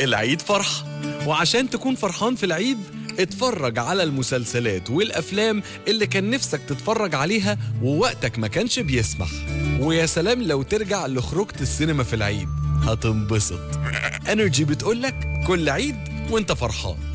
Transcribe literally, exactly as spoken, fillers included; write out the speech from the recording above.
العيد فرحة، وعشان تكون فرحان في العيد اتفرج على المسلسلات والأفلام اللي كان نفسك تتفرج عليها ووقتك ما كانش بيسمح. ويا سلام لو ترجع لخروجة السينما في العيد، هتنبسط. انرجي بتقولك كل عيد وانت فرحان.